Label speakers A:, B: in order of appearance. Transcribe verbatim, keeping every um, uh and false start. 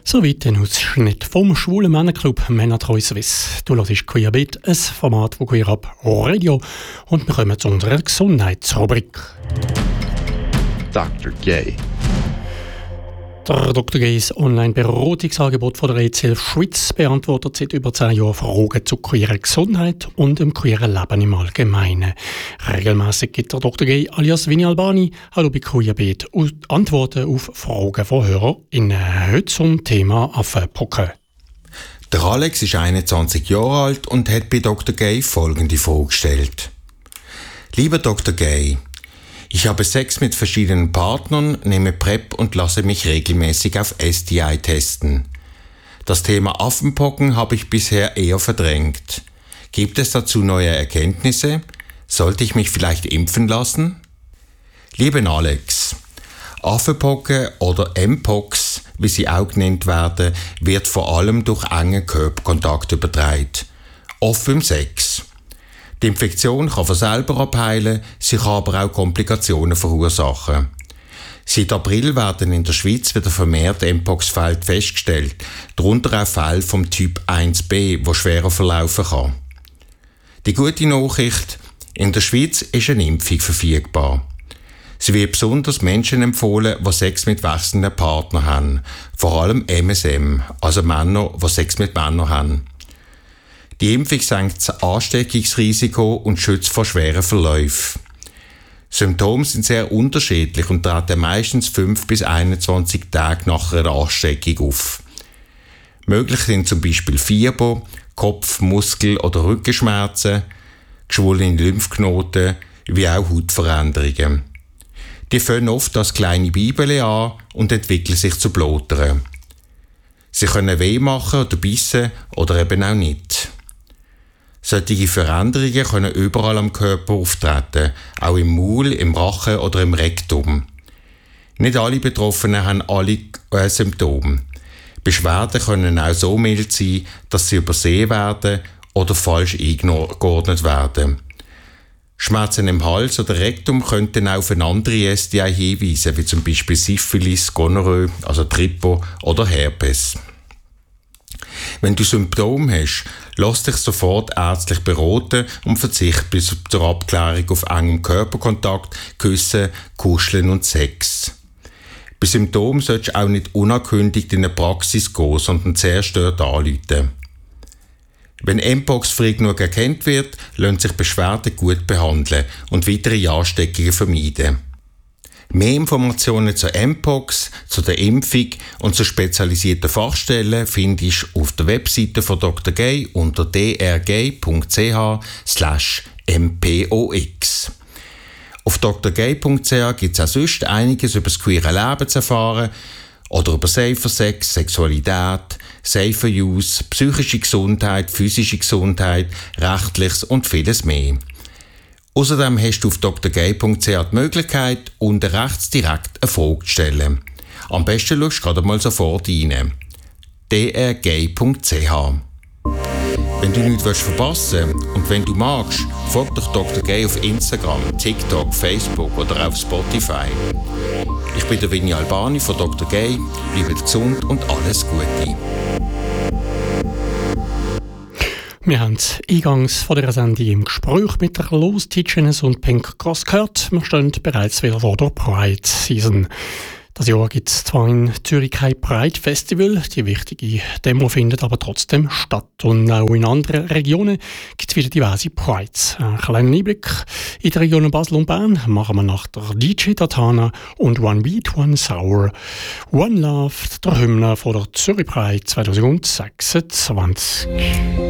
A: Soweit ein Ausschnitt vom schwulen Männerclub Männertreu Swiss. Du hörst Queerbeat, ein Format von Queer Up Radio. Und wir kommen zu unserer Gesundheitsrubrik.
B: Doktor Gay.
A: Der Doktor Gays Online-Beratungsangebot von der AIDS Hilfe Schweiz beantwortet seit über zehn Jahren Fragen zu queerer Gesundheit und dem queeren Leben im Allgemeinen. Regelmäßig gibt der Doktor Gay alias Vinny Albani Hallo bei Queerbeat Antworten auf Fragen von HörerInnen. Heute zum Thema Affenpocken.
C: Der Alex ist einundzwanzig Jahre alt und hat bei Doktor Gay folgende Frage gestellt. Lieber Doktor Gay, ich habe Sex mit verschiedenen Partnern, nehme PrEP und lasse mich regelmäßig auf S T I testen. Das Thema Affenpocken habe ich bisher eher verdrängt. Gibt es dazu neue Erkenntnisse? Sollte ich mich vielleicht impfen lassen? Lieber Alex, Affenpocken oder Mpox, wie sie auch genannt werden, wird vor allem durch engen Körperkontakt übertragen, oft beim Sex. Die Infektion kann von selber abheilen, sie kann aber auch Komplikationen verursachen. Seit April werden in der Schweiz wieder vermehrt Mpox-Fälle festgestellt, darunter auch Fälle vom Typ eins b, wo schwerer verlaufen kann. Die gute Nachricht: In der Schweiz ist eine Impfung verfügbar. Sie wird besonders Menschen empfohlen, die Sex mit wechselnden Partnern haben, vor allem M S M, also Männer, die Sex mit Männern haben. Die Impfung senkt das Ansteckungsrisiko und schützt vor schweren Verläufen. Symptome sind sehr unterschiedlich und treten meistens fünf bis einundzwanzig Tage nach einer Ansteckung auf. Möglich sind zum Beispiel Fieber, Kopf-, Muskel- oder Rückenschmerzen, geschwollene Lymphknoten, wie auch Hautveränderungen. Die fangen oft als kleine Bibeli an und entwickeln sich zu Blotern. Sie können weh machen oder bissen oder eben auch nicht. Solche Veränderungen können überall am Körper auftreten, auch im Maul, im Rachen oder im Rektum. Nicht alle Betroffenen haben alle äh, Symptome. Beschwerden können auch so mild sein, dass sie übersehen werden oder falsch eingeordnet werden. Schmerzen im Hals oder Rektum könnten auch auf eine andere S T I hinweisen, wie zum Beispiel Syphilis, Gonorrhoe, also Tripo oder Herpes. Wenn du Symptome hast, lass dich sofort ärztlich beraten und verzichte bis zur Abklärung auf engem Körperkontakt, Küssen, Kuscheln und Sex. Bei Symptomen solltest du auch nicht unangekündigt in eine Praxis gehen, sondern zuerst dort anrufen. Wenn Mpox früh genug erkannt wird, lassen sich Beschwerden gut behandeln und weitere Ansteckungen vermeiden. Mehr Informationen zu Mpox, zu der Impfung und zu spezialisierten Fachstellen findest du auf der Webseite von Doktor Gay unter d r gay punkt c h slash m p o x. Auf d r gay punkt c h gibt es auch sonst einiges über das queere Leben zu erfahren oder über Safer Sex, Sexualität, Safer Use, psychische Gesundheit, physische Gesundheit, Rechtliches und vieles mehr. Außerdem hast du auf d r gay punkt c h die Möglichkeit, unten rechts direkt eine Frage zu stellen. Am besten schaust du gerade mal sofort rein. d r gay punkt c h. Wenn du nichts verpassen willst und wenn du magst, folg doch Doktor Gay auf Instagram, TikTok, Facebook oder auf Spotify. Ich bin der Vinny Albani von Doktor Gay. Bleibt gesund und alles Gute.
A: Wir haben eingangs von dieser Sendung im Gespräch mit der Los Teachers und Pink Cross gehört. Wir stehen bereits wieder vor der Pride Season. Das Jahr gibt es zwar in Zürich kein Pride Festival, die wichtige Demo findet aber trotzdem statt. Und auch in anderen Regionen gibt es wieder diverse Prides. Einen kleinen Einblick in die Regionen Basel und Bern machen wir nach der D J Tatana und One Beat, One Sour, One Love, der Hymne von der Zürich Pride zwanzig sechsundzwanzig.